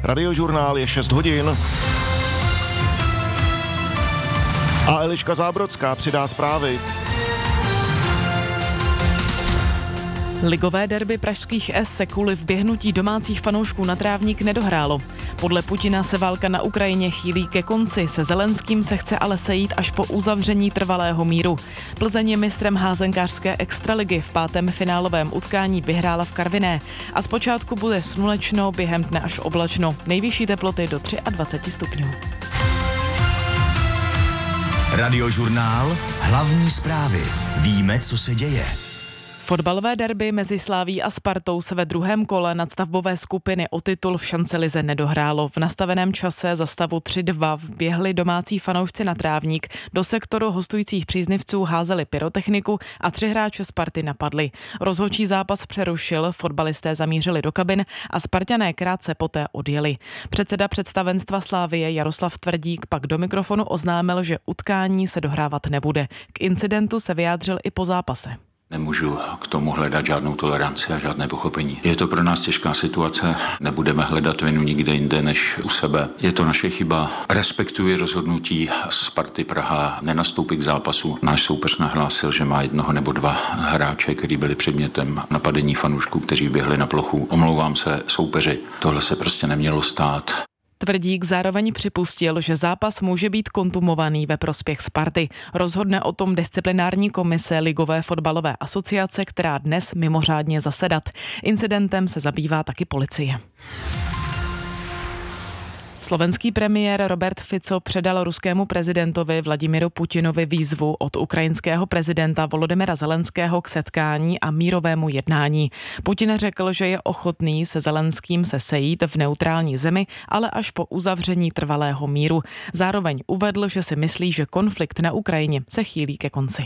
Radiožurnál je 6 hodin. A Eliška Zábrodská přidá zprávy. Ligové derby pražských S se kvůli vběhnutí domácích fanoušků na trávník nedohrálo. Podle Putina se válka na Ukrajině chýlí ke konci, se Zelenským se chce ale sejít až po uzavření trvalého míru. Plzeň je mistrem házenkářské extraligy, v 5. finálovém utkání vyhrála v Karviné a zpočátku bude slunečno, během dne až oblačno. Nejvyšší teploty do 23 stupňů. Radiožurnál, hlavní zprávy. Víme, co se děje. Fotbalové derby mezi Slavií a Spartou se ve druhém kole nadstavbové skupiny o titul v šancelize nedohrálo. V nastaveném čase za stavu 3-2 vběhli domácí fanoušci na trávník, do sektoru hostujících příznivců házeli pyrotechniku a 3 hráče Sparty napadli. Rozhodčí zápas přerušil, fotbalisté zamířili do kabin a Sparťané krátce poté odjeli. Předseda představenstva Slavie Jaroslav Tvrdík pak do mikrofonu oznámil, že utkání se dohrávat nebude. K incidentu se vyjádřil i po zápase. Nemůžu k tomu hledat žádnou toleranci a žádné pochopení. Je to pro nás těžká situace, nebudeme hledat vinu nikde jinde než u sebe. Je to naše chyba. Respektuji rozhodnutí Sparty Praha nenastoupit k zápasu. Náš soupeř nahlásil, že má 1 nebo 2 hráče, kteří byli předmětem napadení fanoušků, kteří běhli na plochu. Omlouvám se soupeři, tohle se prostě nemělo stát. Tvrdík zároveň připustil, že zápas může být kontumovaný ve prospěch Sparty. Rozhodne o tom disciplinární komise Ligové fotbalové asociace, která dnes mimořádně zasedat. Incidentem se zabývá taky policie. Slovenský premiér Robert Fico předal ruskému prezidentovi Vladimiru Putinovi výzvu od ukrajinského prezidenta Volodymyra Zelenského k setkání a mírovému jednání. Putin řekl, že je ochotný se Zelenským se sejít v neutrální zemi, ale až po uzavření trvalého míru. Zároveň uvedl, že si myslí, že konflikt na Ukrajině se chýlí ke konci.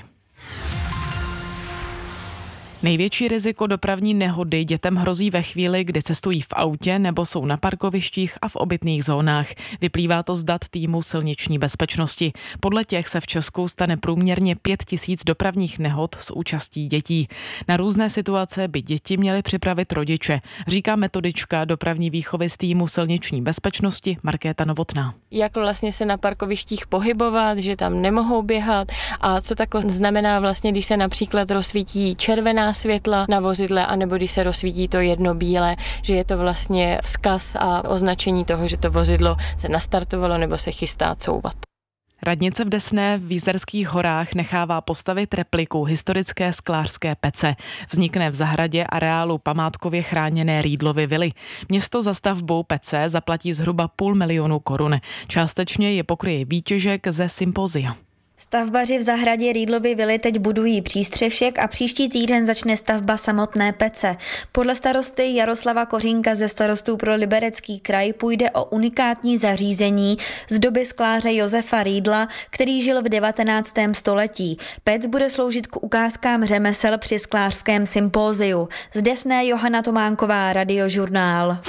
Největší riziko dopravní nehody dětem hrozí ve chvíli, kdy cestují v autě nebo jsou na parkovištích a v obytných zónách. Vyplývá to z dat týmu silniční bezpečnosti. Podle těch se v Česku stane průměrně 5 000 dopravních nehod s účastí dětí. Na různé situace by děti měly připravit rodiče, říká metodička dopravní výchovy z týmu silniční bezpečnosti Markéta Novotná. Jak vlastně se na parkovištích pohybovat, že tam nemohou běhat a co tak znamená vlastně, když se například rozsvítí červená světla na vozidle, anebo když se rozsvítí to jedno bílé, že je to vlastně vzkaz a označení toho, že to vozidlo se nastartovalo nebo se chystá couvat. Radnice v Desné v Výzerských horách nechává postavit repliku historické sklářské pece. Vznikne v zahradě areálu památkově chráněné Rýdlovy vily. Město za stavbou pece zaplatí zhruba 500 000 korun. Částečně je pokryje výtěžek ze sympozia. Stavbaři v zahradě Rýdlovy vily teď budují přístřešek a příští týden začne stavba samotné pece. Podle starosty Jaroslava Kořínka ze Starostů pro Liberecký kraj půjde o unikátní zařízení z doby skláře Josefa Rýdla, který žil v 19. století. Pec bude sloužit k ukázkám řemesel při sklářském sympóziu. Z Desné Johana Tománková, Radiožurnál.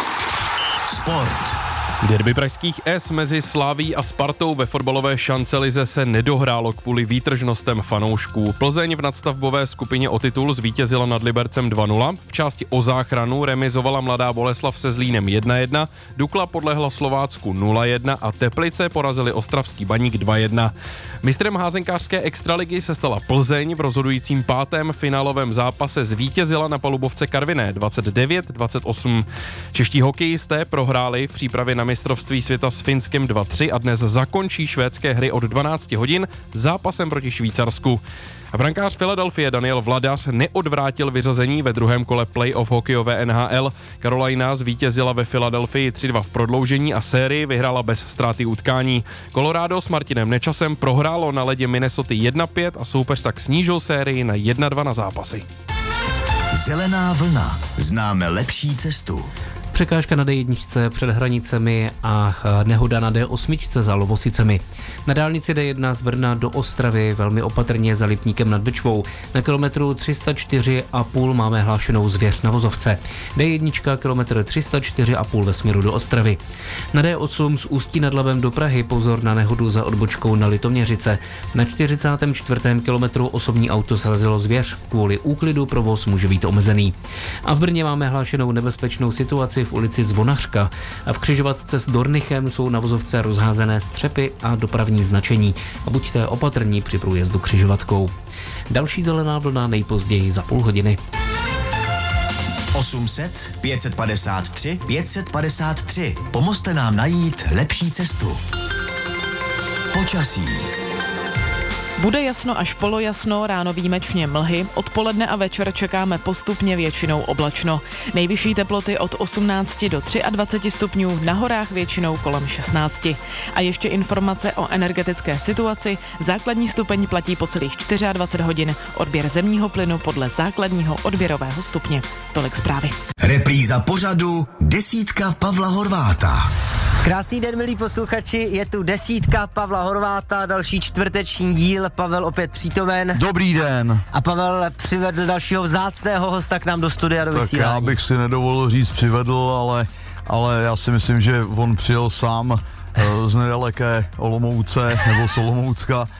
Sport. Derby pražských S mezi Slavií a Spartou ve fotbalové šancelize se nedohrálo kvůli výtržnostem fanoušků. Plzeň v nadstavbové skupině o titul zvítězila nad Libercem 2-0. V části o záchranu remizovala Mladá Boleslav se Zlínem 1-1, Dukla podlehla Slovácku 0-1 a Teplice porazili Ostravský Baník 2-1. Mistrem házenkářské extraligy se stala Plzeň, v rozhodujícím 5. finálovém zápase zvítězila na palubovce Karviné 29-28. Čeští hokejisté prohráli v přípravě na mistrovství světa s Finskem 2-3 a dnes zakončí švédské hry od 12 hodin zápasem proti Švýcarsku. Brankář Philadelphie Daniel Vladař neodvrátil vyřazení ve druhém kole playoff hokejové NHL. Carolina zvítězila ve Philadelphii 3-2 v prodloužení a sérii vyhrála bez ztráty utkání. Colorado s Martinem Nečasem prohrálo na ledě Minnesota 1-5 a soupeř tak snížil sérii na 1-2 na zápasy. Zelená vlna. Známe lepší cestu. Překážka na D1 před Hranicemi a nehoda na D8 za Lovosicemi. Na dálnici D1 z Brna do Ostravy velmi opatrně za Lipníkem nad Bečvou. Na kilometru 304,5 máme hlášenou zvěř na vozovce. D1 kilometr 304,5 ve směru do Ostravy. Na D8 z Ústí nad Labem do Prahy pozor na nehodu za odbočkou na Litoměřice. Na 44. kilometru osobní auto srazilo zvěř. Kvůli úklidu provoz může být omezený. A v Brně máme hlášenou nebezpečnou situaci v ulici Zvonařka a v křižovatce s Dornichem jsou na vozovce rozházené střepy a dopravní značení a buďte opatrní při průjezdu křižovatkou. Další zelená vlna nejpozději za půl hodiny. 800 553 553. Pomozte nám najít lepší cestu. Počasí. Bude jasno až polojasno, ráno výjimečně mlhy, odpoledne a večer čekáme postupně většinou oblačno. Nejvyšší teploty od 18 do 23 stupňů, na horách většinou kolem 16. A ještě informace o energetické situaci. Základní stupeň platí po celých 24 hodin, odběr zemního plynu podle základního odběrového stupně. Tolik zprávy. Repríza pořadu Desítka Pavla Horváta. Krásný den, milí posluchači, je tu Desítka Pavla Horváta, další čtvrteční díl, Pavel opět přítomen. Dobrý den. A Pavel přivedl dalšího vzácného hosta k nám do studia, do vysílání. Tak já bych si nedovolil říct přivedl, ale já si myslím, že on přijel sám z nedaleké Olomouce nebo z Olomoucka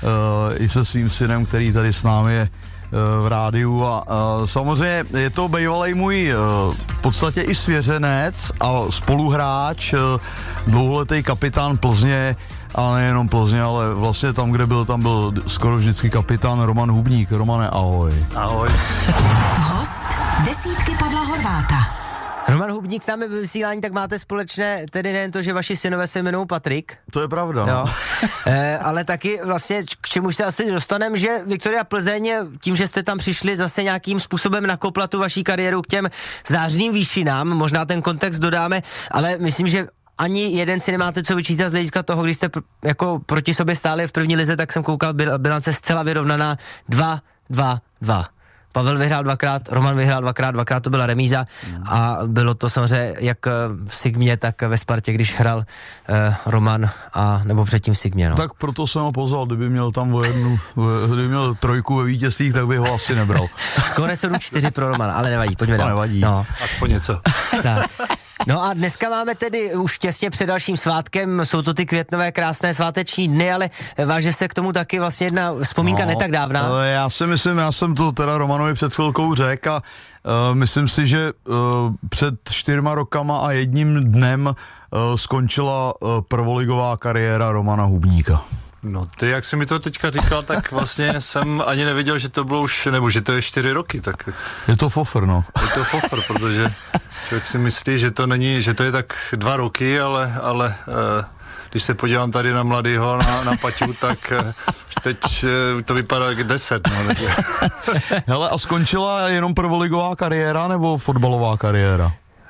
i se svým synem, který tady s námi je v rádiu a samozřejmě je to bývalej můj v podstatě i svěřenec a spoluhráč, dlouholetý kapitán Plzně, a nejenom Plzně, ale vlastně tam, kde byl, tam byl skoro vždycky kapitán Roman Hubník. Romane, ahoj. Ahoj. Host Desítky Pavla Horváta. Roman Hubník s námi ve vysílání, tak máte společné tedy nejen to, že vaši synové se jmenují Patrik. To je pravda. Jo. Ale taky vlastně, k čemu se asi dostaneme, že Viktoria Plzeň, tím, že jste tam přišli, zase nějakým způsobem nakopla tu vaší kariéru k těm zářným výšinám, možná ten kontext dodáme, ale myslím, že ani jeden si nemáte co vyčítat z hlediska toho, když jste jako proti sobě stáli v první lize, tak jsem koukal, bilance zcela vyrovnaná 2-2-2. Pavel vyhrál dvakrát, Roman vyhrál dvakrát to byla remíza a bylo to samozřejmě jak v Sigmě, tak ve Spartě, když hrál Roman a nebo předtím v Sigmě. No. Tak proto jsem ho pozval, kdyby měl tam kdyby měl trojku ve vítězstvích, tak bych ho asi nebral. Skoro 7-4 pro Romana, ale nevadí, pojďme dál. Nevadí, no. Aspoň něco. Tak. No a dneska máme tedy už těsně před dalším svátkem, jsou to ty květnové krásné sváteční dny, ale váže se k tomu taky vlastně jedna vzpomínka ne tak dávná. Já si myslím, já jsem to teda Romanovi před chvilkou řekl a myslím si, že před 4 rokama a 1 dnem skončila prvoligová kariéra Romana Hubníka. No ty, jak jsi mi to teďka říkal, tak vlastně jsem ani nevěděl, že to bylo už, nebo že to je 4 roky, tak... Je to fofr, no. Je to fofr, protože člověk si myslí, že to není, že to je tak 2 roky, ale když se podívám tady na mladýho, na Paťu, tak teď to vypadá jak 10, no. Hele, a skončila jenom prvoligová kariéra, nebo fotbalová kariéra?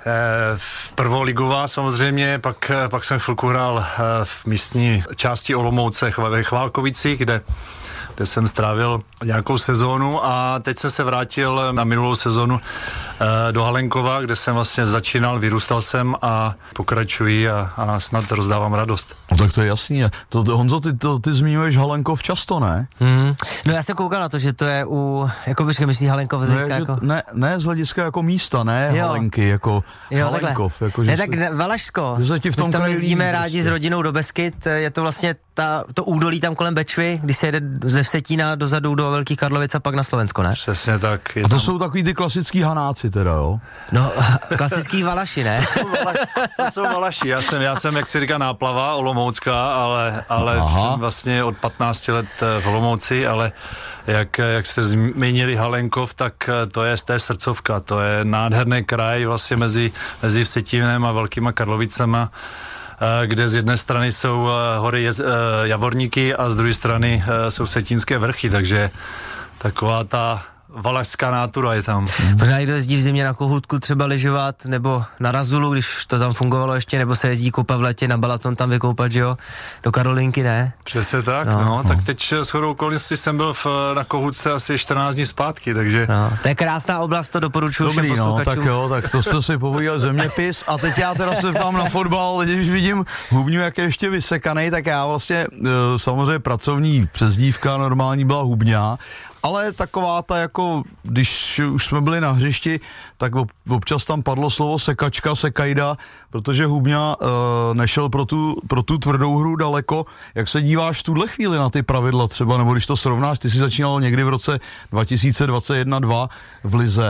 Prvoligová samozřejmě, pak jsem chvilku hrál v místní části Olomouce ve Chválkovicích, kde jsem strávil nějakou sezónu a teď jsem se vrátil na minulou sezónu do Halenkova, kde jsem vlastně začínal, vyrůstal jsem a pokračuji a snad rozdávám radost. No tak to je jasný. Honzo, ty zmiňuješ Halenkov často, ne? No já jsem koukal na to, že to je jako bych myslí Halenkov z hlediska jako... Ne z hlediska jako místa, ne jo. Halenky, jako jo, Halenkov. Jako, ne, tak Valašsko. Tam jezdíme rádi s rodinou do Beskyt, je to vlastně to údolí tam kolem Bečvy, když se jede ze Vsetína dozadu do Velkých Karlovic a pak na Slovensko, ne? Přesně tak. A to jsou takový ty klasický Hanáci teda, jo? No, klasický Valaši, ne? To jsou Valaši, já jsem, jak si říká, náplava olomoucká, ale jsem vlastně od 15 let v Olomouci, ale jak jste zmínili Halenkov, tak to je z té srdcovka, to je nádherný kraj vlastně mezi Vsetínem a Velkýma Karlovicema, kde z jedné strany jsou hory Javorníky a z druhé strany jsou Vsetínské vrchy, takže taková ta valašská nátura je tam. Možná někdo jezdí v zimě na Kohůtku třeba lyžovat, nebo na Razulu, když to tam fungovalo ještě, nebo se jezdí koupat v létě na Balaton tam vykoupat, že jo? Do Karolinky, ne? Přesně tak, no. Tak teď shodou okolností jsem byl na Kohůtce asi 14 dní zpátky, takže... No, to je krásná oblast, to doporučuji všem posluchačům. Tak jo, tak to jste si pověděl zeměpis a teď já teda se ptám na fotbal, když vidím Hubňu, jak je ještě vysekanej, tak já vlastně samozřejmě pracovní přezdívka normální byla Hubňa, ale taková ta jako, když už jsme byli na hřišti, tak občas tam padlo slovo sekačka, sekajda, protože Hubňa nešel pro tu tvrdou hru daleko. Jak se díváš v tuhle chvíli na ty pravidla třeba, nebo když to srovnáš, ty jsi začínal někdy v roce 2021-2 v lize,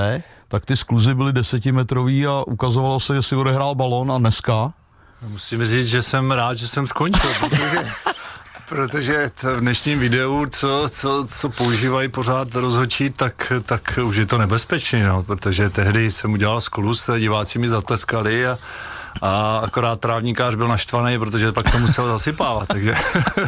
tak ty skluzy byly 10metrový a ukazovalo se, že si odehrál balón a dneska. Musím říct, že jsem rád, že jsem skončil, protože v dnešním videu, co používají pořád rozhodčí, tak už je to nebezpečný, no, protože tehdy jsem udělal skluz, diváci mi zatleskali a akorát trávníkář byl naštvaný, protože pak to musel zasypávat, takže...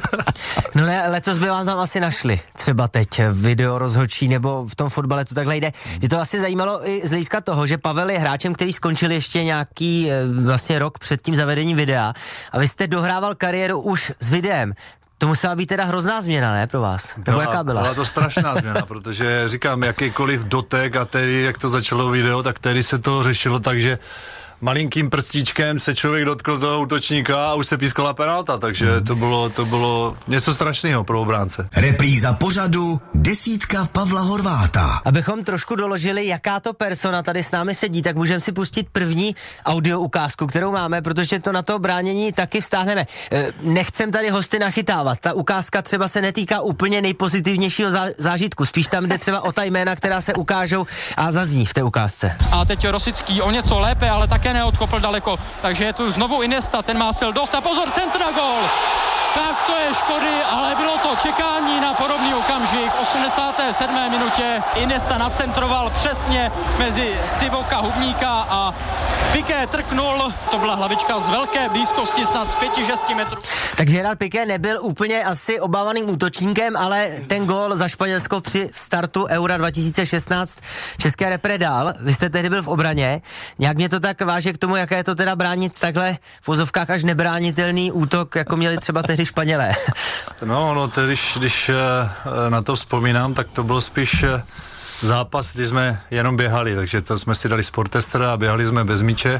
No ne, letos by vám tam asi našli, třeba teď video rozhodčí, nebo v tom fotbale to takhle jde. Mě to asi zajímalo i z hlediska toho, že Pavel je hráčem, který skončil ještě nějaký vlastně rok před tím zavedením videa a vy jste dohrával kariéru už s videem. To musela být teda hrozná změna, ne, pro vás? Nebo jaká byla? Byla to strašná změna, protože říkám, jakýkoliv dotek a tedy, jak to začalo video, tak tedy se to řešilo tak, že malinkým prstíčkem se člověk dotkl toho útočníka a už se pískala penalta, takže to bylo něco strašného pro obránce. Repríza pořadu Desítka Pavla Horváta. Abychom trošku doložili, jaká to persona tady s námi sedí, tak můžeme si pustit první audio ukázku, kterou máme, protože to na to bránění taky vztáhneme. Nechcem tady hosty nachytávat, ta ukázka třeba se netýká úplně nejpozitivnějšího zážitku, spíš tam jde třeba o ta jména, která se ukážou a zazní v té ukázce. A teď Rosický o něco lépe, ale také neodkopl daleko, takže je tu znovu Iniesta, ten má sil dost a pozor, centr na gól. Tak to je škody, ale bylo to čekání na podobný okamžik. V 87. minutě Iniesta nacentroval přesně mezi Sivoka, Hubníka a Piqué trknul. To byla hlavička z velké blízkosti, snad z 5-6 metrů. Takže Gerard Piqué nebyl úplně asi obávaným útočníkem, ale ten gól za Španělsko při startu Eura 2016 české repre dal. Vy jste tehdy byl v obraně. Nějak mě to tak váže k tomu, jaké je to teda bránit takhle v vozovkách až nebránitelný útok, jako měli třeba tehdy Španělé. No, když na to vzpomínám, tak to bylo spíš zápas, kdy jsme jenom běhali, takže to jsme si dali sportester a běhali jsme bez míče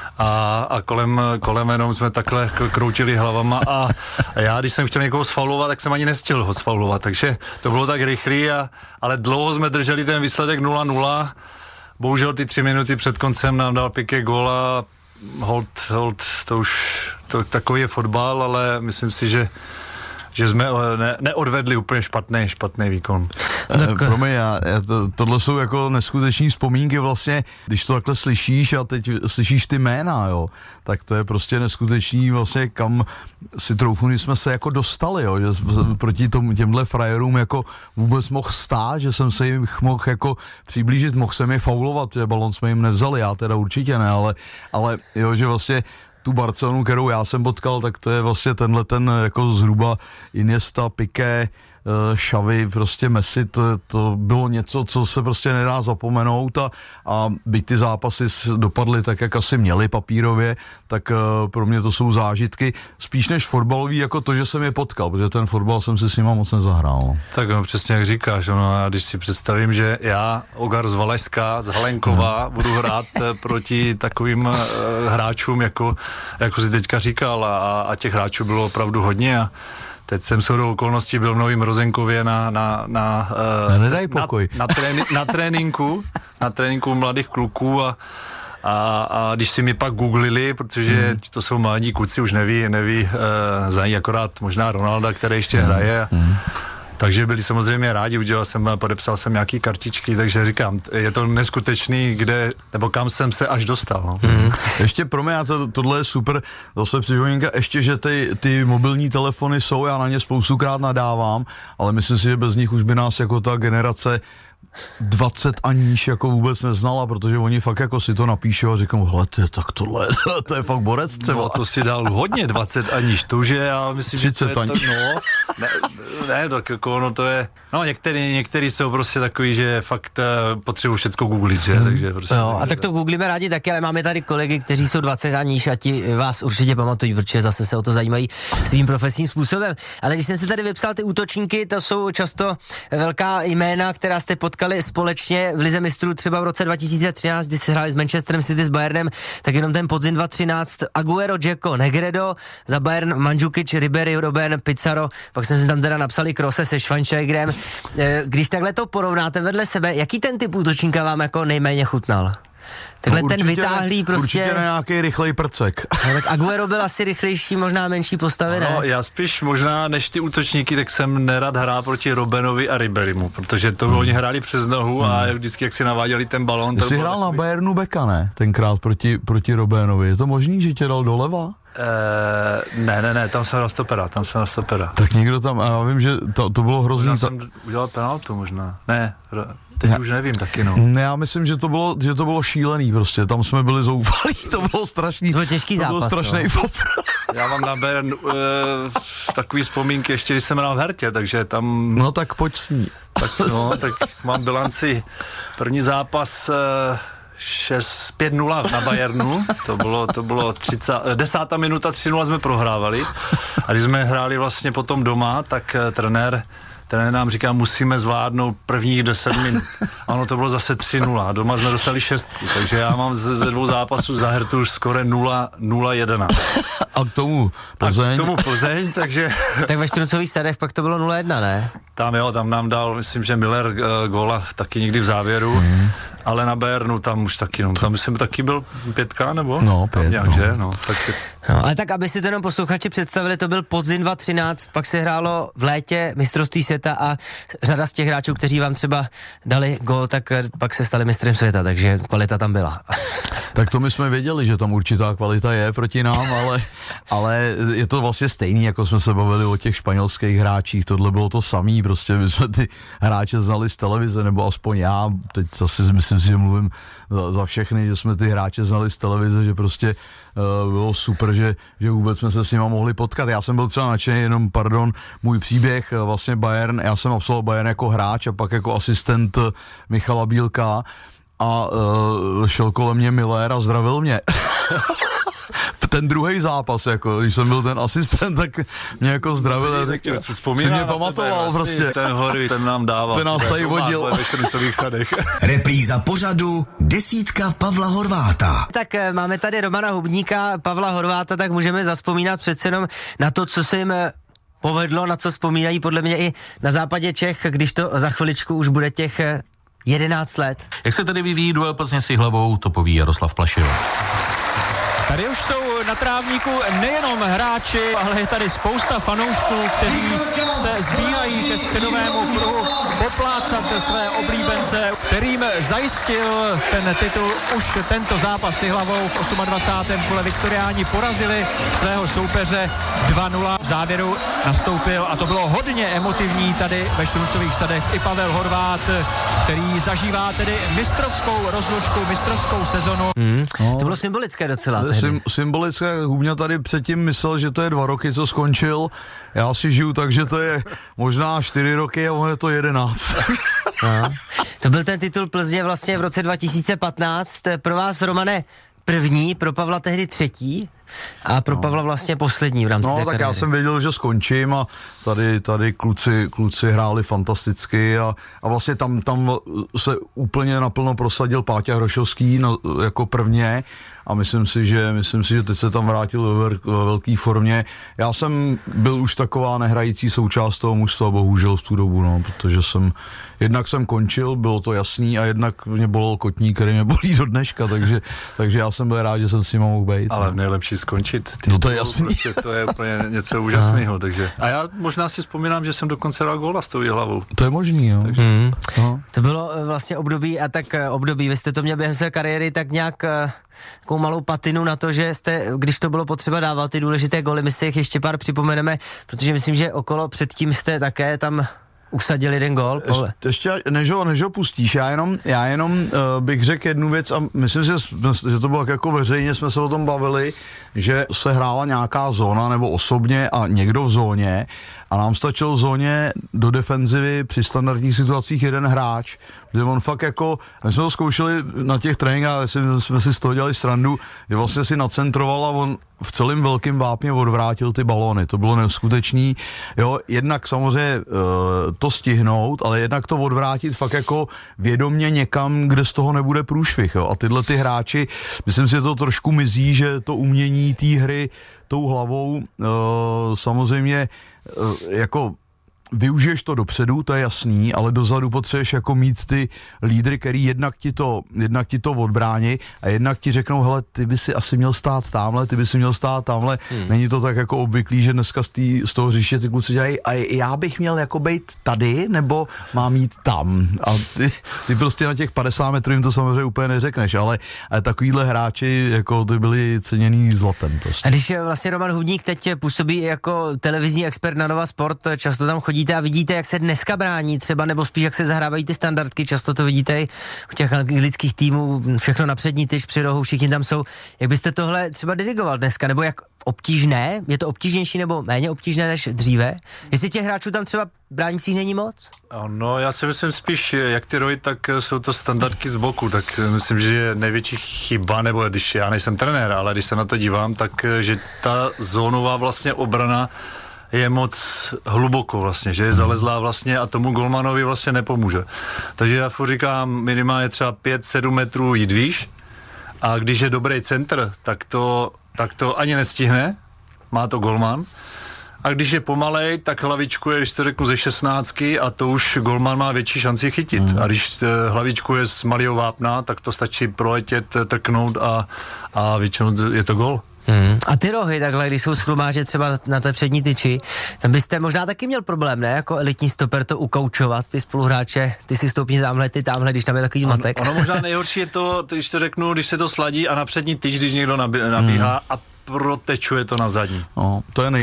a kolem jenom jsme takhle kroutili hlavama a já, když jsem chtěl někoho sfaulovat, tak jsem ani nestihl ho sfaulovat, takže to bylo tak rychlý, ale dlouho jsme drželi ten výsledek 0-0. Bohužel ty 3 minuty před koncem nám dal Piqué gól a hold, to už takový je fotbal, ale myslím si, že jsme neodvedli úplně špatný výkon. Promiň, tohle jsou jako neskuteční vzpomínky vlastně, když to takhle slyšíš a teď slyšíš ty jména, jo, tak to je prostě neskutečný vlastně, kam si troufnu, jsme se jako dostali, jo, že proti těmhle frajerům jako vůbec mohl stát, že jsem se jim mohl jako přiblížit, mohl jsem je faulovat, že balon jsme jim nevzali, já teda určitě ne, ale jo, že vlastně tu Barcelonu, kterou já jsem potkal, tak to je vlastně tenhle jako zhruba Iniesta, Piqué, Xavi, prostě Messi, to bylo něco, co se prostě nedá zapomenout a byť ty zápasy dopadly tak, jak asi měly papírově, tak pro mě to jsou zážitky spíš než fotbalový, jako to, že jsem je potkal, protože ten fotbal jsem si s nima moc nezahrál. Tak no, přesně jak říkáš, no, a když si představím, že já, Ogar z Valašska, z Halenkova, budu hrát proti takovým hráčům, jako si teďka říkal, a těch hráčů bylo opravdu hodně a teď jsem shodou okolností byl v Novém Rozenkově nedaj pokoj. na tréninku mladých kluků a když si mi pak googlili, protože to jsou mladí kluci, už neví, znají akorát možná Ronalda, který ještě hraje. Takže byli samozřejmě rádi, podepsal jsem nějaký kartičky, takže říkám, je to neskutečný, nebo kam jsem se až dostal. No. Ještě pro mě, tohle je super, zase připomínka, ještě, že ty mobilní telefony jsou, já na ně spoustukrát nadávám, ale myslím si, že bez nich už by nás jako ta generace 20 a níž jako vůbec neznala, protože oni fakt jako si to napíšou a říkám, hele, tak tohle, to je fakt borec třeba. No to si dal hodně 20 a níž, to už je, já myslím, 30 že to je to, ne, tak jako no to je, no některý jsou prostě takový, že fakt potřebují všecko googlit, že, takže prostě. No, a tak to googlíme rádi taky, ale máme tady kolegy, kteří jsou 20 a níž a ti vás určitě pamatují, protože zase se o to zajímají svým profesním způsobem. Ale když jsem si tady vypsal ty útočníky, to jsou často velká jména, která jste potkali společně v Lize mistrů třeba v roce 2013, kdy se hráli s Manchesterem City s Bayernem, tak jenom ten podzim 2013 Agüero, Dzeko, Negredo, za Bayern Mandžukič, Ribery, Robben, Pizarro, pak jsem si tam teda napsali Krose se Schweinsteigerem. Když takhle to porovnáte vedle sebe, jaký ten typ útočníka vám jako nejméně chutnal? Takhle určitě, ten vytáhlý prostě... Určitě na nějaký rychlej prcek. No, tak Agüero byl asi rychlejší, možná menší postavy, ne? No, já spíš možná než ty útočníky, tak jsem nerad hrál proti Robenovi a Riberimu, protože to oni hráli přes nohu a vždycky, jak si naváděli ten balón... Ty jsi hrál na Bayernu beka, ne? Tenkrát proti Robenovi. Je to možný, že tě dal doleva? Ne, tam jsem na stopera. Tak někdo tam, já vím, že to bylo hrozný. Možná jsem udělal penaltu možná. Ne, teď už nevím taky, no. Já myslím, že to bylo šílený prostě, tam jsme byli zoufalí, to bylo strašný. To byl těžký zápas. To byl strašný fotr. Já mám na Bayern takový vzpomínky ještě, když jsem hrál v Hertě, takže tam... No tak pojď s ní. Tak mám bilanci, první zápas 5-0 na Bayernu, to bylo 10. minuta, 3-0 jsme prohrávali a když jsme hráli vlastně potom doma, tak trenér nám říká, musíme zvládnout prvních 10 minut. Ano, to bylo zase 3-0 a doma jsme dostali 6, takže já mám ze 2 zápasů za Hertu už skoro 0-1. A k tomu Plzeň, takže... Tak ve Štruncových Sadech pak to bylo 0-1, ne? Tam nám dal, myslím, že Miller góla taky někdy v závěru, ale na Bayernu tam už taky, tam myslím taky byl 5 nebo? No, 5, nějak, že? Ale tak, aby si to jenom posluchači představili, to byl podzim 2013, pak se hrálo v létě mistrovství světa a řada z těch hráčů, kteří vám třeba dali gól, tak pak se stali mistrem světa, takže kvalita tam byla. Tak to my jsme věděli, že tam určitá kvalita je proti nám, ale je to vlastně stejný, jako jsme se bavili o těch španělských hráčích, tohle bylo to samý, prostě my jsme ty hráče znali z televize, nebo aspoň já, teď zase myslím si, že mluvím za všechny, že jsme ty hráče znali z televize, že prostě bylo super, že vůbec jsme se s nima mohli potkat. Já jsem byl třeba nadšený, jenom můj příběh, vlastně Bayern, já jsem absolvoval Bayern jako hráč a pak jako asistent Michala Bílka a šel kolem mě Miller a zdravil mě. Ten druhý zápas, jako, když jsem byl ten asistent, tak mě jako zdravil a řekl, si mě pamatoval prostě. Ten Hory, ten nám dával. Ten nás tady vodil. Repríza pořadu Desítka Pavla Horváta. Tak máme tady Romana Hubníka, Pavla Horváta, tak můžeme zazpomínat přece jenom na to, co se jim povedlo, na co vzpomínají podle mě i na západě Čech, když to za chviličku už bude těch 11 let. Jak se tady vyvíjí duel Plzně s Jihlavou, to poví Jaroslav Plašil. Tady už jsou na trávníku nejenom hráči, ale je tady spousta fanoušků, kteří se sbíhají ke středovému kruhu poplácat své oblíbence, kterým zajistil ten titul už tento zápas s Jihlavou v 28. kole. Viktoriáni porazili svého soupeře 2-0. V závěru nastoupil, a to bylo hodně emotivní tady ve Štruncových Sadech, i Pavel Horvát, který zažívá tedy mistrovskou rozlučku, mistrovskou sezonu. To bylo symbolické docela. Symbolické. Hubňa tady předtím myslel, že to je 2 roky, co skončil. Já si žiju tak, že to je možná 4 roky a on je to 11. No. To byl ten titul Plzně vlastně v roce 2015. Pro vás, Romane, první, pro Pavla tehdy 3. a pro Pavla vlastně poslední v rámci té kariéry. Já jsem věděl, že skončím a tady kluci hráli fantasticky a vlastně tam se úplně naplno prosadil Páťa Hrošovský jako prvně a myslím si, že teď se tam vrátil ve velké formě. Já jsem byl už taková nehrající součást toho mužstva, bohužel v tu dobu, protože jednak jsem končil, bylo to jasný, a jednak mě bolel kotník, který mě bolí do dneška, takže já jsem byl rád, že jsem s ním mohl být. Ale nejlepší skončit. No to je jasný. Prostě to je úplně něco úžasného, takže. A já možná si vzpomínám, že jsem dokonce dal góla s tou Jihlavou. To je možný, jo. Takže, To bylo vlastně období, vy jste to měl během své kariéry tak nějak takovou malou patinu na to, že jste, když to bylo potřeba, dával ty důležité góly, my si jich ještě pár připomeneme, protože myslím, že okolo předtím jste také tam usadil jeden gól. Ještě než ho pustíš, já jenom bych řekl jednu věc a myslím si, že to bylo jako veřejně, jsme se o tom bavili, že se hrála nějaká zóna nebo osobně a někdo v zóně a nám stačil v zóně do defenzivy při standardních situacích jeden hráč, kde on fakt jako, my jsme to zkoušeli na těch tréninkách, jsme si z toho dělali srandu, kde vlastně si nacentroval a on v celém velkém vápně odvrátil ty balóny, to bylo neskutečný, jo, jednak samozřejmě to stihnout, ale jednak to odvrátit fakt jako vědomně někam, kde z toho nebude průšvih, jo, a tyhle ty hráči, myslím si, že to trošku mizí, že to umění té hry tou hlavou samozřejmě jako využiješ to dopředu, to je jasný, ale dozadu potřebuješ jako mít ty lídry, který jednak ti to odbrání a jednak ti řeknou, hele, ty by si asi měl stát tamhle, ty by si měl stát tamhle. Není to tak jako obvyklý, že dneska z toho hřiště ty kluci dělají, a já bych měl jako být tady, nebo mám jít tam. A ty prostě na těch 50 metrů jim to samozřejmě úplně neřekneš, ale takovýhle hráči jako ty byli ceněný zlatem prostě. A když vlastně Roman Hudník teď působí jako televizní expert na Nova Sport, často tam chodíte a vidíte, jak se dneska brání třeba, nebo spíš jak se zahrávají ty standardky, často to vidíte u těch anglických týmů, všechno na přední tyč při rohu, všichni tam jsou. Jak byste tohle třeba dirigoval dneska, nebo jak obtížné, je to obtížnější nebo méně obtížné než dříve? Jestli těch hráčů tam třeba bránících není moc? No, já si myslím spíš, jak ty rohy, tak jsou to standardky z boku, tak myslím, že je největší chyba, nebo když já nejsem trenér, ale když se na to dívám, tak že ta zónová vlastně obrana je moc hluboko vlastně, že je zalezlá vlastně a tomu golmanovi vlastně nepomůže. Takže já furt říkám, minimálně třeba 5-7 metrů jít výš a když je dobrý centr, tak to ani nestihne, má to golman. A když je pomalej, tak hlavičkuje, když to řeknu, ze 16 a to už golman má větší šanci chytit. A když hlavičkuje z malého vápna, tak to stačí proletět, trknout a většinou je to gól. A ty rohy takhle, když jsou schrumáže třeba na té přední tyči, tam byste možná taky měl problém, ne? Jako elitní stoper to ukoučovat, ty spoluhráče, ty si stoupni tamhle, ty tamhle, když tam je takový zmatek. Ono možná nejhorší je to, když to řeknu, když se to sladí a na přední tyč, když někdo nabíhá a protečuje to na zadní. No,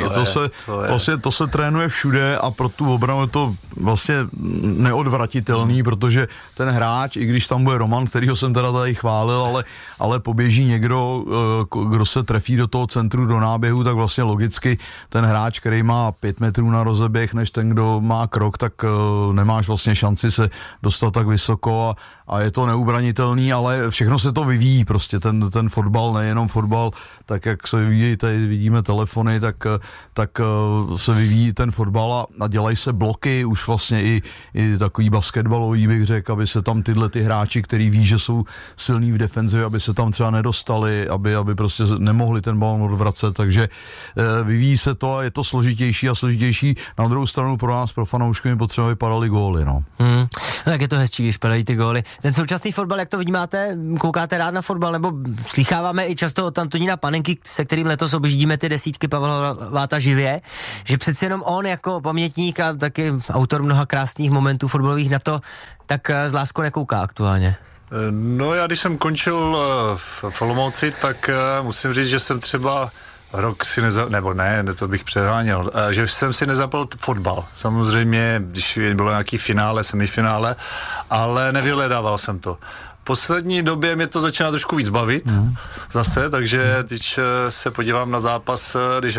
to se trénuje všude a pro tu obranu je to vlastně neodvratitelný, protože ten hráč, i když tam bude Roman, kterýho jsem teda tady chválil, ale poběží někdo, kdo se trefí do toho centru, do náběhu, tak vlastně logicky ten hráč, který má 5 metrů na rozeběh, než ten, kdo má krok, tak nemáš vlastně šanci se dostat tak vysoko a je to neubranitelný, ale všechno se to vyvíjí prostě, ten fotbal, nejenom fotbal, tak jak se vyvíjí, tady vidíme telefony, tak se vyvíjí ten fotbal a dělají se bloky, už vlastně i takový basketbalový, bych řekl, aby se tam tyhle ty hráči, který ví, že jsou silní v defenzivě, aby se tam třeba nedostali, aby prostě nemohli ten balon odvracet, takže vyvíjí se to a je to složitější a složitější. Na druhou stranu pro nás, pro fanoušky, mi potřeba vypadaly góly, no. No tak je to hezčí, když padají ty góly. Ten současný fotbal, jak to vnímáte, koukáte rád na fotbal, nebo slýcháváme i často od Antonína Panenky, se kterým letos objíždíme ty desítky Pavla Horváta živě, že přeci jenom on jako pamětník a taky autor mnoha krásných momentů fotbalových na to, tak s láskou nekouká aktuálně. No já když jsem končil v Olomouci, tak musím říct, že jsem třeba rok si to bych přeháněl, že jsem si nezapal fotbal. Samozřejmě, když bylo nějaký finále, semifinále, ale nevyhledával jsem to. V poslední době mě to začíná trošku víc bavit zase, takže když se podívám na zápas, když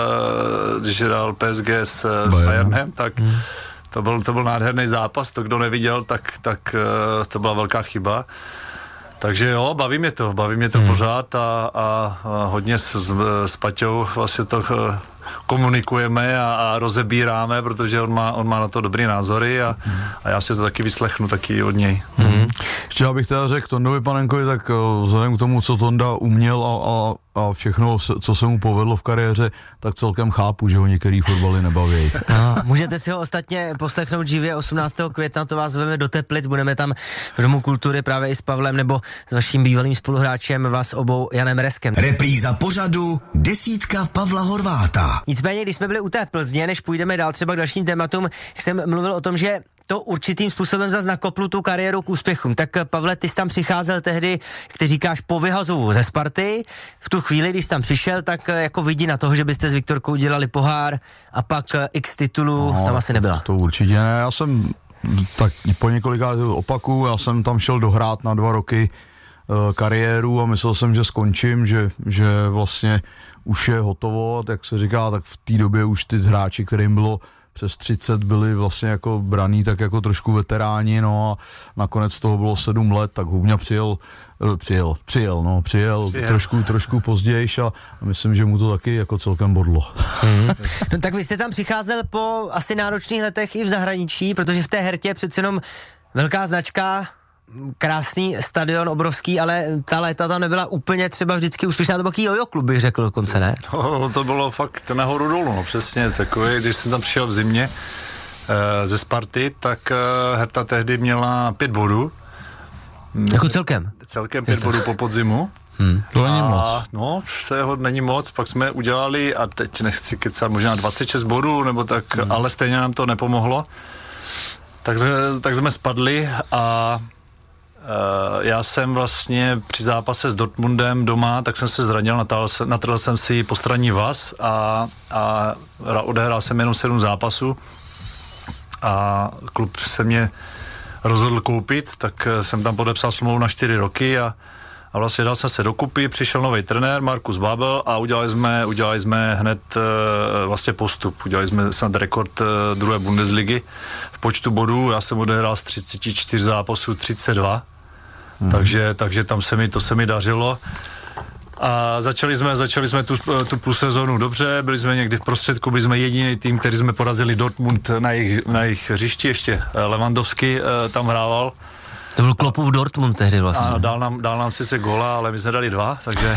hrál PSG s Bayernem, tak to byl nádherný zápas, to kdo neviděl, tak to byla velká chyba. Takže jo, baví mě to pořád a hodně s Paťou vlastně to komunikujeme a rozebíráme, protože on má na to dobrý názory a já si to taky vyslechnu taky od něj. Ještě abych teda řekl Tondovi Panenkovi, tak vzhledem k tomu, co Tonda uměl a všechno, co se mu povedlo v kariéře, tak celkem chápu, že ho některý fotbaly nebaví. Můžete si ho ostatně poslechnout živě 18. května, to vás zveme do Teplic, budeme tam v Domu kultury právě i s Pavlem nebo s vaším bývalým spoluhráčem, vás obou Janem Reskem. Repríza pořadu desítka Pavla Horváta. Nicméně, když jsme byli u té Plzně, než půjdeme dál třeba k dalším tématům, jsem mluvil o tom, že to určitým způsobem zas nakoplu tu kariéru k úspěchům. Tak Pavle, ty jsi tam přicházel tehdy, jak ty říkáš, po vyhazovu ze Sparty. V tu chvíli, když jsi tam přišel, tak jako vidí na toho, že byste s Viktorkou dělali pohár a pak x titulů, tam asi nebyla. To určitě ne, já jsem tak po několika opaku, já jsem tam šel dohrát na 2 roky kariéru a myslel jsem, že skončím, že vlastně už je hotovo, jak se říká, tak v té době už ty hráči, kterým bylo přes 30, byli vlastně jako braný tak jako trošku veteráni, no a nakonec toho bylo 7 let, tak Hubňa přijel trošku později a myslím, že mu to taky jako celkem bodlo. No tak vy jste tam přicházel po asi náročných letech i v zahraničí, protože v té Hertě přece jenom velká značka, krásný stadion, obrovský, ale ta léta tam nebyla úplně třeba vždycky úspěšná, to byl takový jojo klub, bych řekl dokonce, ne? To bylo fakt nahoru dolů, no přesně, takový, když jsem tam přišel v zimě, ze Sparty, tak Herta tehdy měla 5 bodů. Jako celkem? Celkem 5 bodů po podzimu. To není moc. No, to není moc, pak jsme udělali, a teď nechci kecat, možná 26 bodů, nebo tak, ale stejně nám to nepomohlo. Tak jsme spadli a já jsem vlastně při zápase s Dortmundem doma, tak jsem se zranil, natrhl jsem si postranní vaz a odehrál jsem jenom 7 zápasů a klub se mě rozhodl koupit, tak jsem tam podepsal smlouvu na 4 roky a vlastně dal jsem se dokupy, přišel nový trenér Markus Babel a udělali jsme hned vlastně postup. Udělali jsme snad rekord druhé Bundesligy v počtu bodů. Já jsem odehrál z 34 zápasů 32, takže tam se mi dařilo. A začali jsme tu plus sezónu dobře, byli jsme někdy v prostředku, byli jsme jediný tým, který jsme porazili Dortmund na jejich hřišti, ještě Lewandowski tam hrával. To byl Kloppův Dortmund tehdy vlastně. A dal nám sice góla, ale my jsme dali 2, takže...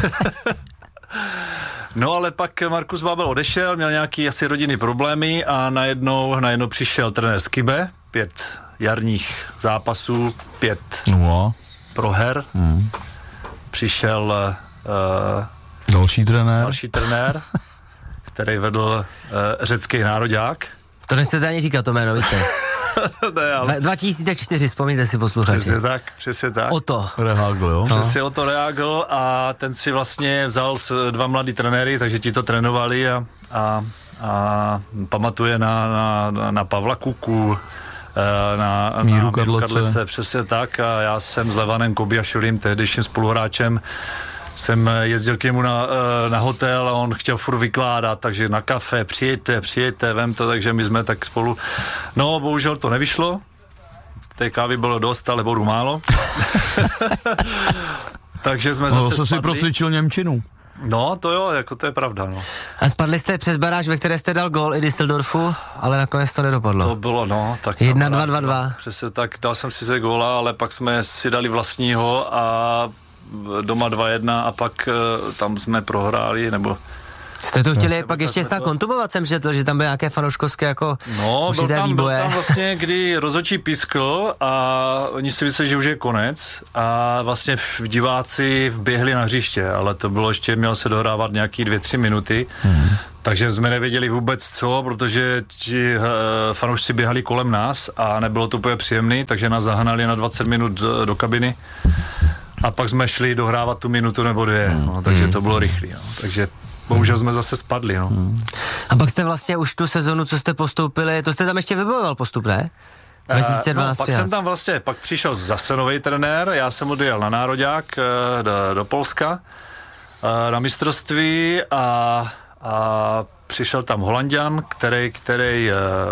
No ale pak Markus Babel odešel, měl nějaký asi rodinný problémy a najednou přišel trenér Skibe, 5 jarních zápasů, 5 proher. Přišel další trenér, který vedl řecký nároďák. To nechcete ani říkat to jméno, víte? Ne, ale... 2004, vzpomněte si, posluchači. Přesně tak. Otto Reagl, jo? Přesně Otto Reagl a ten si vlastně vzal 2 mladý trenéry, takže ti to trénovali a pamatuje na Pavla Kuku, na Míru Kadlece, přesně tak. A já jsem s Levanem Kobiašvilim, tehdejším spoluhráčem, jsem jezdil k němu na hotel a on chtěl furt vykládat, takže na kafe, přijďte, vem to, takže my jsme tak spolu. No, bohužel to nevyšlo, té kávy bylo dost, ale bodů málo. Takže jsme zase spadli. Si procvičil němčinu. No, to jo, jako to je pravda, no. A spadli jste přes baráž, ve které jste dal gól i Düsseldorfu, ale nakonec to nedopadlo. To bylo, no. Tak 1-2-2-2. Přesně tak, dal jsem si se góla, ale pak jsme si dali vlastního a doma 2-1 a pak tam jsme prohráli, nebo... Jste to chtěli pak ještě snad kontubovat, jsem četl, že tam byly nějaké fanouškovské jako určité výboje. Byl tam vlastně, kdy rozhodčí pískl a oni si mysleli, že už je konec a vlastně diváci vběhli na hřiště, ale to bylo ještě, mělo se dohrávat nějaký 2-3 minuty, takže jsme nevěděli vůbec co, protože ti fanoušci běhali kolem nás a nebylo to úplně příjemný, takže nás zahnali na 20 minut do kabiny a pak jsme šli dohrávat tu minutu nebo 2, no, takže to bylo rychlý, no, takže bohužel jsme zase spadli, no. A pak jste vlastně už tu sezonu, co jste postoupili, to jste tam ještě vybojoval postup, ne? 2012, pak jsem tam vlastně, pak přišel zase nový trenér, já jsem odjel na nároďák do Polska na mistrovství a přišel tam Holanďan, který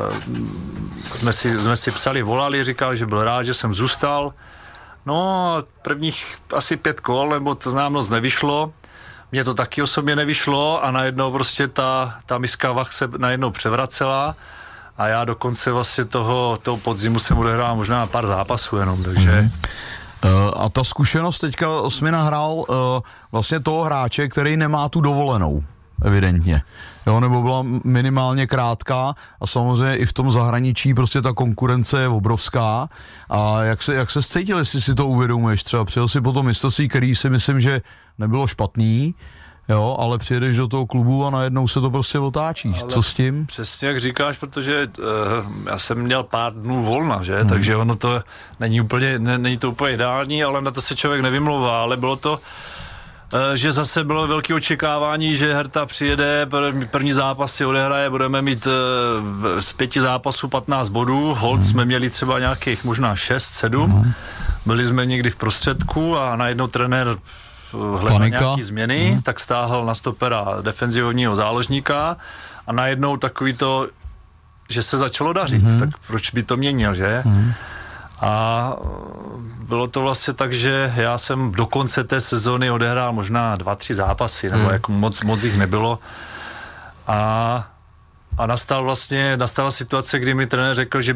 jsme si psali, volali, říkal, že byl rád, že jsem zůstal. No, prvních asi 5 kol, nebo to nám moc nevyšlo. Mně to taky osobně nevyšlo a najednou prostě ta miska vah se najednou převracela a já dokonce vlastně toho podzimu jsem odehrál možná pár zápasů jenom, takže... A ta zkušenost teďka jsi mi nahrál vlastně toho hráče, který nemá tu dovolenou, evidentně. Jo, nebo byla minimálně krátká a samozřejmě i v tom zahraničí prostě ta konkurence je obrovská. A jak se cítil, jestli si to uvědomuješ? Třeba přijel si po tom mistrovství, který si myslím, že nebylo špatný, jo, ale přijedeš do toho klubu a najednou se to prostě otáčí. Ale co s tím? Přesně jak říkáš, protože já jsem měl pár dnů volna, že? Takže ono to není to úplně ideální, ale na to se člověk nevymlouvá, ale bylo to, že zase bylo velké očekávání, že Herta přijede, první zápas si odehraje, budeme mít z 5 zápasů 15 bodů, holt jsme měli třeba nějakých možná 6-7, byli jsme někdy v prostředku a najednou trenér hledal nějaký změny, tak stáhl na stopera defenzivního záložníka a najednou takový to, že se začalo dařit, tak proč by to měnil, že? A bylo to vlastně tak, že já jsem do konce té sezóny odehrál možná 2-3 zápasy, nebo jako moc jich nebylo. A nastala situace, kdy mi trenér řekl, že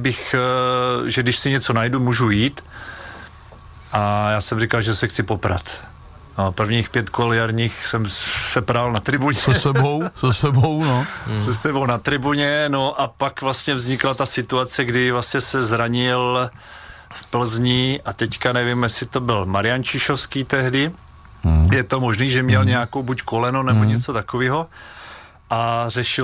když si něco najdu, můžu jít. A já jsem říkal, že se chci poprat. No, prvních 5 kol jarních jsem se prál na tribuně. Se sebou, no. Se sebou na tribuně, no a pak vlastně vznikla ta situace, kdy vlastně se zranil v Plzni a teďka nevím, jestli to byl Marian Čišovský tehdy. Je to možný, že měl nějakou buď koleno nebo něco takového. A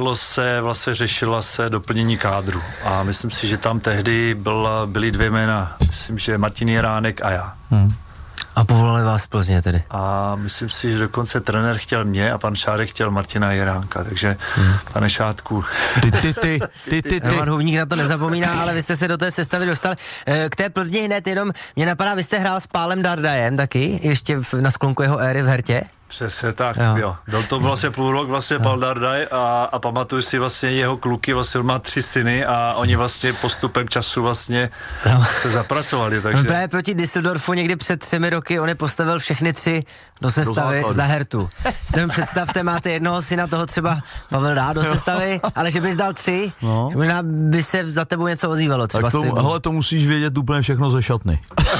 řešila se doplnění kádru. A myslím si, že tam tehdy byly 2 jména. Myslím, že Martin Jiránek a já. A povolali vás z Plzně tedy? A myslím si, že dokonce trenér chtěl mě a pan Šárek chtěl Martina Jiránka, takže pane Šátku. Ty. Roman Hubník na to nezapomíná, ale vy jste se do té sestavy dostal. K té Plzni hned jenom mě napadá, vy jste hrál s Pálem Dardajem taky, ještě na sklonku jeho éry v Hertě. Přesně tak, jo. Byl to vlastně půl rok vlastně Pál Dardaj a pamatuju si vlastně jeho kluky, vlastně on má 3 syny a oni vlastně postupem času vlastně se zapracovali, takže... On právě proti Düsseldorfu někdy před 3 roky, on je postavil všechny 3 do sestavy za Hertu. Si představte, máte jednoho syna, toho třeba Pavel dá do sestavy, ale že bys dal 3, možná by se za tebou něco ozývalo třeba tak hele, to musíš vědět úplně všechno ze šatny.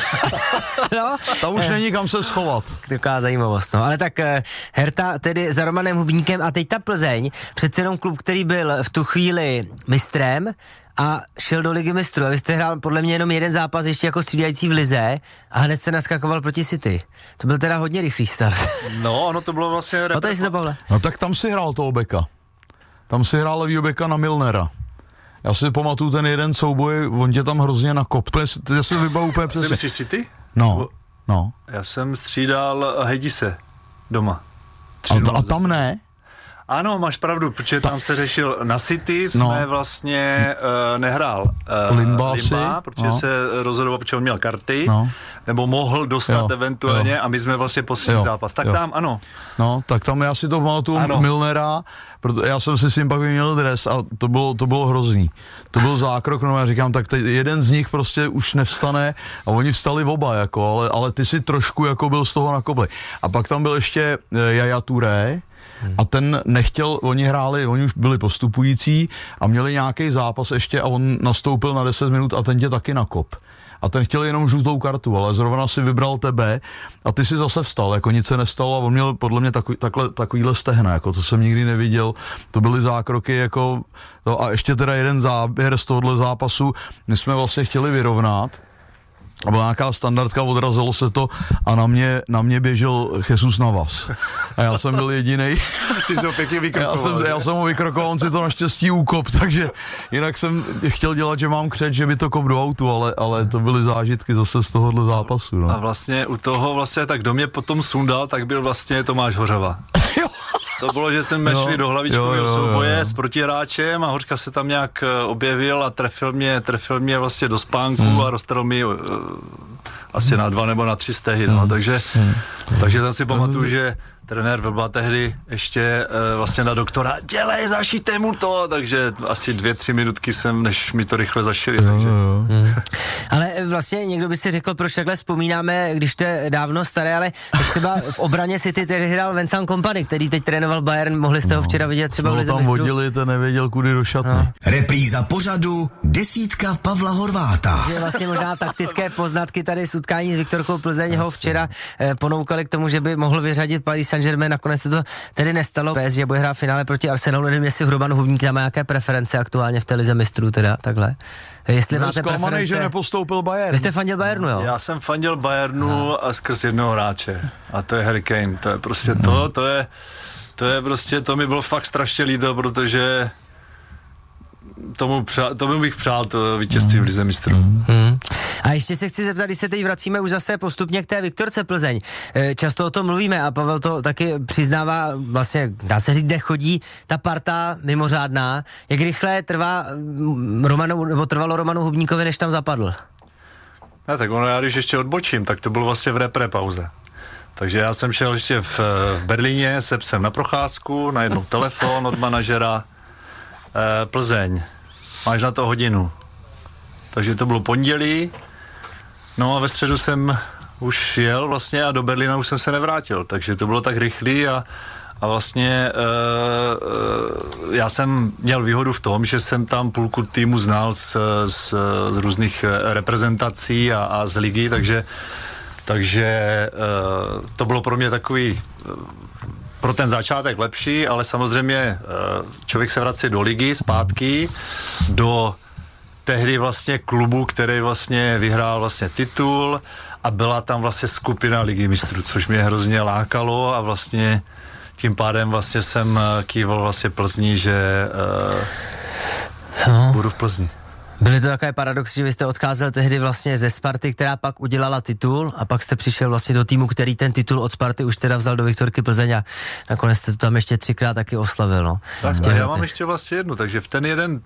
No? Tam už není kam se schovat. Taková zajímavost, no. Ale tak Herta tedy za Romanem Hubníkem a teď ta Plzeň, přece jenom klub, který byl v tu chvíli mistrem a šel do ligy mistrů. A vy jste hrál podle mě jenom jeden zápas ještě jako střídající v lize a hned jste naskakoval proti City. To byl teda hodně rychlý start. No, ono to bylo vlastně... No tak tam si hrál toho beka. Tam si hrál levýho beka na Milnera. Já si pamatuju ten jeden souboj, on tě tam hrozně nakop. Já si vybavu úplně přesně. Ty myslíš City? No. Já jsem střídal Hedise doma. A tam ne? Ano, máš pravdu, protože tam se řešil na City, jsme vlastně nehrál Limba, protože se rozhodoval, protože on měl karty, nebo mohl dostat eventuálně a my jsme vlastně poslední zápas. Tak tam, ano. No, tak tam já si to pamatuju Milnera, protože já jsem si s tím pak vyměnil dres a to bylo hrozný. To byl zákrok, no já říkám, tak jeden z nich prostě už nevstane a oni vstali oba, jako, ale ty si trošku jako byl z toho nakopli. A pak tam byl ještě Yaya Touré, a ten nechtěl, oni už byli postupující a měli nějaký zápas ještě a on nastoupil na 10 minut a ten tě taky nakop. A ten chtěl jenom žlutou kartu, ale zrovna si vybral tebe a ty si zase vstal, jako nic se nestalo a on měl podle mě takovýhle stehna, jako to jsem nikdy neviděl, to byly zákroky jako, a ještě teda jeden záběr z tohohle zápasu, my jsme vlastně chtěli vyrovnat, a byla nějaká standardka, odrazilo se to a na mě běžel Jesus Navas. A já jsem byl jedinej. Ty jsi ho pěkně vykrokoval. Já jsem ho vykrokoval, on si to naštěstí ukop, takže jinak jsem chtěl dělat, že mám křeč, že by to kop do autu, ale to byly zážitky zase z tohohle zápasu. No. A vlastně u toho vlastně, tak kdo mě potom sundal, tak byl vlastně Tomáš Hořava. To bylo, že jsme šli do hlavičkového souboje s protihráčem a Hořka se tam nějak objevil a trefil mě vlastně do spánku a roztrhl mi asi na 2 nebo na 3 stehy, no, takže tam si pamatuju, že trenér Vlba tehdy ještě vlastně na doktora, dělej, zašijte mu to, takže asi 2-3 minutky než mi to rychle zašili, takže. Ale vlastně někdo by si řekl, proč takhle vzpomínáme, když to je dávno staré, ale třeba v obraně City tedy hrál Vincent Kompany, který teď trénoval Bayern, mohli jste ho včera vidět třeba v lize mistrů. Tam vodili, ten nevěděl, kudy do šatny. Repríza pořadu desítka Pavla Horváta. Že vlastně možná taktické poznatky tady z utkání s Viktorkou Plzeň ho včera ponoukali k tomu, že by mohl vyřadit Paris Saint-Germain, nakonec se to tedy nestalo. PSG bude hrát finále proti Arsenalu, nevím, jestli Roman Hubník tam má nějaké preference aktuálně v té lize mistrů teda, takhle. Jestli máte preference. Že nepostoupil Bayern. Vy jste fandil Bayernu, jo? Já jsem fandil Bayernu a skrz jednoho hráče. A to je Harry Kane. To je prostě to mi bylo fakt strašně líto, protože tomu bych přál to vítězství v lize mistrů. A ještě se chci zeptat, když se teď vracíme už zase postupně k té Viktorce Plzeň. Často o tom mluvíme a Pavel to taky přiznává, vlastně dá se říct, kde chodí ta parta mimořádná. Jak rychle trvalo Romanu Hubníkovi, než tam zapadl? Ne, tak ono, já když ještě odbočím, tak to bylo vlastně v repre pauze. Takže já jsem šel ještě v Berlíně se psem na procházku, najednou telefon od manažera, Plzeň, máš na to hodinu. Takže to bylo pondělí, no a ve středu jsem už jel vlastně a do Berlína už jsem se nevrátil, takže to bylo tak rychlý a vlastně já jsem měl výhodu v tom, že jsem tam půlku týmu znal z různých reprezentací a z ligy, takže Takže to bylo pro mě takový pro ten začátek lepší, ale samozřejmě člověk se vrací do ligy zpátky, do tehdy vlastně klubu, který vlastně vyhrál vlastně titul a byla tam vlastně skupina Ligy mistrů, což mě hrozně lákalo a vlastně tím pádem vlastně jsem kýval vlastně Plzni, že budu v Plzni. Byly to takové paradoxy, že vy jste odcházel tehdy vlastně ze Sparty, která pak udělala titul a pak jste přišel vlastně do týmu, který ten titul od Sparty už teda vzal do Viktorky Plzeň a nakonec jste to tam ještě 3krát taky oslavil, no. Tak já mám ještě vlastně jednu, takže v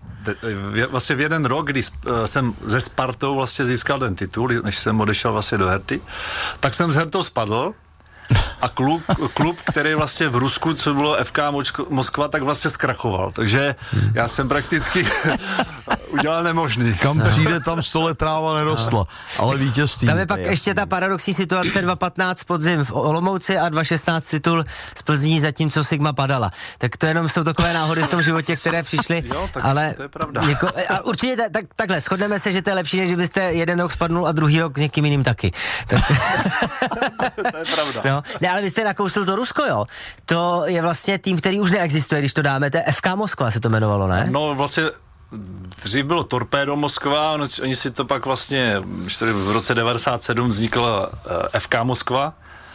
v jeden rok, kdy jsem ze Spartou vlastně získal ten titul, než jsem odešel vlastně do Herty, tak jsem s Hertou spadl a klub, který vlastně v Rusku, co bylo FK Moskva, tak vlastně zkrachoval. Takže já jsem prakticky udělal nemožný. Kam přijde, tam 100 let tráva nerostla, ale vítězství. Tam je pak ještě ta paradoxní situace 2015 podzim v Olomouci a 2016 titul z Plzní, zatímco Sigma padala. Tak to jenom jsou takové náhody v tom životě, které přišly, jo, tak ale to je pravda. A určitě takhle, shodneme se, že to je lepší, než kdybyste jeden rok spadnul a druhý rok s někým jiným taky. Tak... To je pravda. No, ne, ale vy jste nakousl to Rusko, jo? To je vlastně tým, který už neexistuje, když to dáme, to je FK Moskva se to jmenovalo, ne? No vlastně dřív bylo Torpédo Moskva, oni si to pak vlastně, v roce 97 vznikla FK Moskva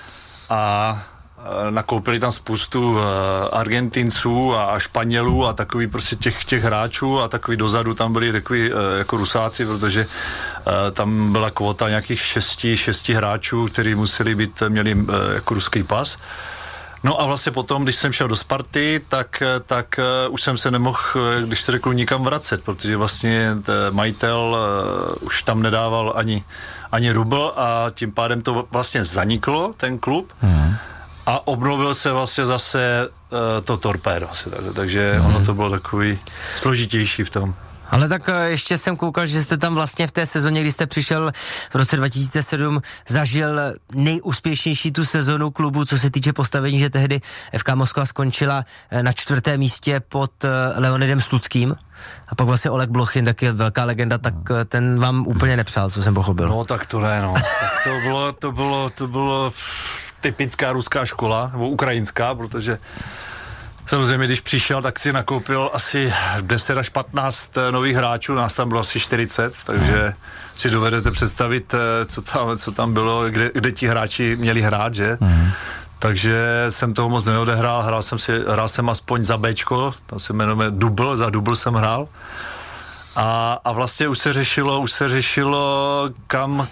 a nakoupili tam spoustu Argentinců a Španělů a takový prostě těch hráčů a takový dozadu tam byli takový jako Rusáci, protože tam byla kvota nějakých 6 hráčů, kteří měli jako ruský pas. No a vlastně potom, když jsem šel do Sparty, tak už jsem se nemohl, když se řekl, nikam vracet, protože vlastně majitel už tam nedával ani rubl a tím pádem to vlastně zaniklo, ten klub. A obnovil se vlastně zase to Torpédo. Takže ono to bylo takový složitější v tom. Ale tak ještě jsem koukal, že jste tam vlastně v té sezóně, kdy jste přišel v roce 2007, zažil nejúspěšnější tu sezonu klubu, co se týče postavení, že tehdy FK Moskva skončila na 4. místě pod Leonidem Sluckým. A pak vlastně Oleg Blochin, taky velká legenda, tak ten vám úplně nepřál, co jsem pochopil. No tak to ne, no. Tak to bylo typická ruská škola, nebo ukrajinská, protože samozřejmě, když přišel, tak si nakoupil asi 10 až 15 nových hráčů, nás tam bylo asi 40, takže si dovedete představit, co tam bylo, kde ti hráči měli hrát, že? Takže jsem toho moc neodehrál, hrál jsem aspoň za Bčko, to se jmenuje Dubl, za Dubl jsem hrál. A vlastně už se řešilo, kam